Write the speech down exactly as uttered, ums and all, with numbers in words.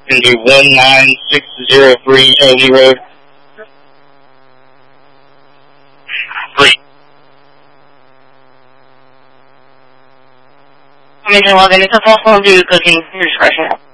into one nine six zero three Ellie Road. Three. Commission eleven, it's a full phone due cooking. Your discretion.